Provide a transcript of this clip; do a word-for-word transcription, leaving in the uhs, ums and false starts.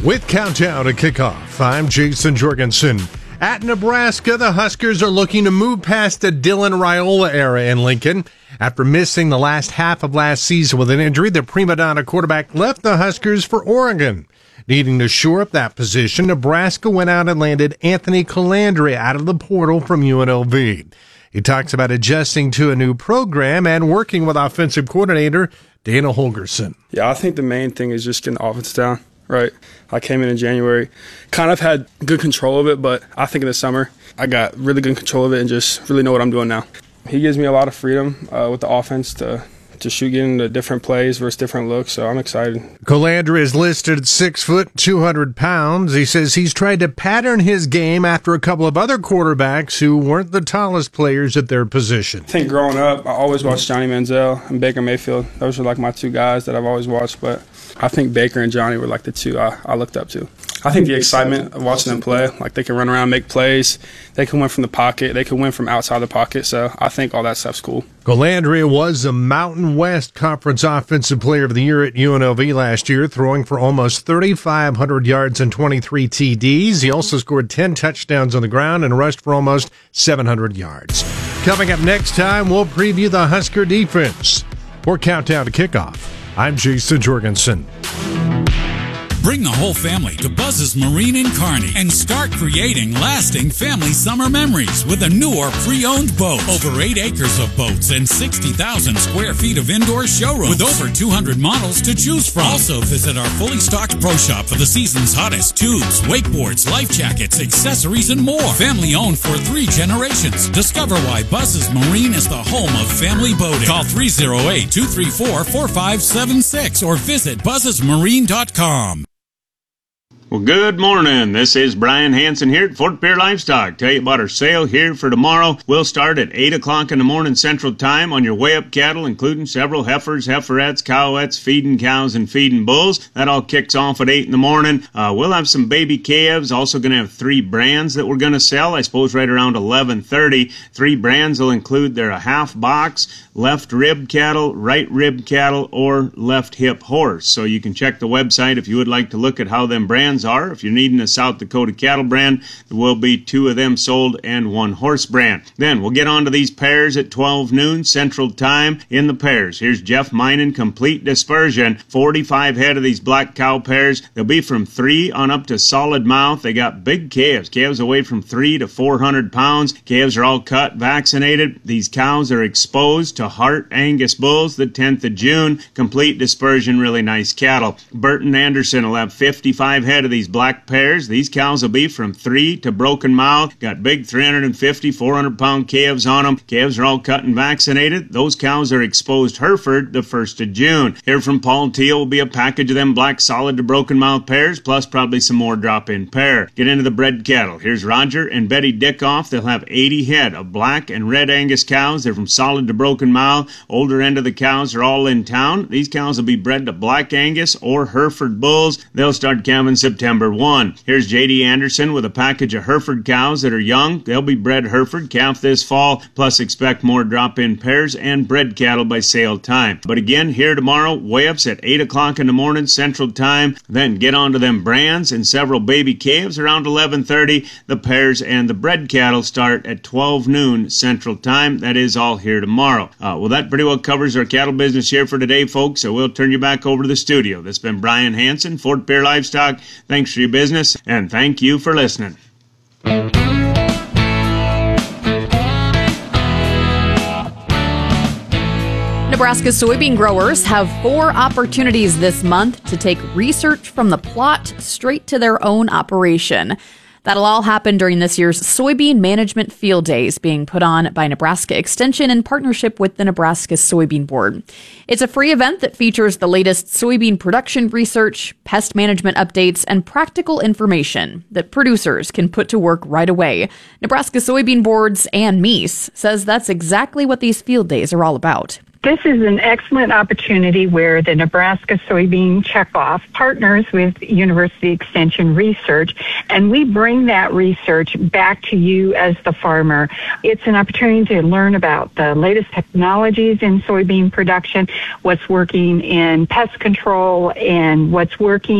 With Countdown to Kickoff, I'm Jason Jorgensen. At Nebraska, the Huskers are looking to move past the Dylan Raiola era in Lincoln. After missing the last half of last season with an injury, the prima donna quarterback left the Huskers for Oregon. Needing to shore up that position, Nebraska went out and landed Anthony Colandrea out of the portal from U N L V. He talks about adjusting to a new program and working with offensive coordinator Dana Holgorsen. Yeah, I think the main thing is just getting the offense down. Right. I came in in January, kind of had good control of it, but I think in the summer I got really good control of it and just really know what I'm doing now. He gives me a lot of freedom uh, with the offense to to shoot into different plays versus different looks, so I'm excited. Colandrea is listed at six foot, two hundred pounds. He says he's tried to pattern his game after a couple of other quarterbacks who weren't the tallest players at their position. I think growing up, I always watched Johnny Manziel and Baker Mayfield. Those were like my two guys that I've always watched, but I think Baker and Johnny were like the two I, I looked up to. I think the excitement of watching them play, like they can run around, make plays, they can win from the pocket, they can win from outside the pocket, so I think all that stuff's cool. Colandrea was the Mountain West Conference Offensive Player of the Year at U N L V last year, throwing for almost thirty-five hundred yards and twenty-three T Ds. He also scored ten touchdowns on the ground and rushed for almost seven hundred yards. Coming up next time, we'll preview the Husker defense. For Countdown to Kickoff, I'm Jason Jorgensen. Bring the whole family to Buzz's Marine in Kearney and start creating lasting family summer memories with a new or pre-owned boat. Over eight acres of boats and sixty thousand square feet of indoor showrooms with over two hundred models to choose from. Also visit our fully stocked pro shop for the season's hottest tubes, wakeboards, life jackets, accessories, and more. Family owned for three generations. Discover why Buzz's Marine is the home of family boating. Call three oh eight, two three four, four five seven six or visit buzzes marine dot com. Well, good morning. This is Brian Hansen here at Fort Pierre Livestock. Tell you about our sale here for tomorrow. We'll start at eight o'clock in the morning Central Time on your way-up cattle, including several heifers, heiferettes, cowettes, feeding cows, and feeding bulls. That all kicks off at eight in the morning. Uh, we'll have some baby calves. Also going to have three brands that we're going to sell, I suppose right around eleven thirty. Three brands will include their half box, left rib cattle, right rib cattle, or left hip horse. So you can check the website if you would like to look at how them brands are. If you're needing a South Dakota cattle brand, there will be two of them sold and one horse brand. Then we'll get on to these pairs at twelve noon Central Time in the pairs. Here's Jeff Minen Complete Dispersion. forty-five head of these black cow pairs. They'll be from three on up to solid mouth. They got big calves. Calves away from three to four hundred pounds. Calves are all cut, vaccinated. These cows are exposed to Hart Angus bulls the tenth of June. Complete Dispersion, really nice cattle. Burton Anderson will have fifty-five head of these black pairs. These cows will be from three to broken mouth. Got big three hundred fifty, four hundred pound calves on them. Calves are all cut and vaccinated. Those cows are exposed Hereford the first of June. Here from Paul Teal will be a package of them black solid to broken mouth pairs, plus probably some more drop-in pair. Get into the bred cattle. Here's Roger and Betty Dickoff. They'll have eighty head of black and red Angus cows. They're from solid to broken mouth. Older end of the cows are all in town. These cows will be bred to black Angus or Hereford bulls. They'll start calving September first. Here's J D Anderson with a package of Hereford cows that are young. They'll be bred Hereford calf this fall, plus expect more drop-in pairs and bred cattle by sale time. But again, here tomorrow, weigh-ups at eight o'clock in the morning Central Time. Then get on to them brands and several baby calves around eleven thirty. The pairs and the bred cattle start at twelve noon Central Time. That is all here tomorrow. Uh, well, that pretty well covers our cattle business here for today, folks, so we'll turn you back over to the studio. This has been Brian Hansen, Fort Pierre Livestock. Thanks for your business, and thank you for listening. Nebraska soybean growers have four opportunities this month to take research from the plot straight to their own operation. That'll all happen during this year's Soybean Management Field Days being put on by Nebraska Extension in partnership with the Nebraska Soybean Board. It's a free event that features the latest soybean production research, pest management updates, and practical information that producers can put to work right away. Nebraska Soybean Board's Ann Meese says that's exactly what these field days are all about. This is an excellent opportunity where the Nebraska Soybean Checkoff partners with University Extension Research, and we bring that research back to you as the farmer. It's an opportunity to learn about the latest technologies in soybean production, what's working in pest control, and what's working